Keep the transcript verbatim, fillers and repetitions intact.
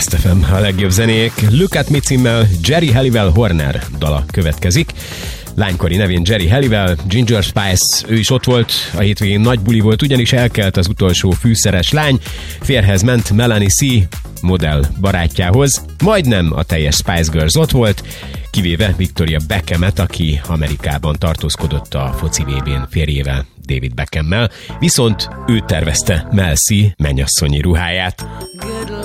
Best ef em, a legjobb zenék. Look at Me címmel Jerry Halliwell Horner dala következik. Lánykori nevén Jerry Halliwell, Ginger Spice, ő is ott volt, a hétvégén nagy buli volt, ugyanis elkelt az utolsó fűszeres lány, férhez ment Melanie C. modell barátjához, majdnem a teljes Spice Girls ott volt, kivéve Victoria Beckhamet, aki Amerikában tartózkodott a foci vé bén férjével, David Beckham-mel, viszont ő tervezte Mel C. mennyasszonyi ruháját.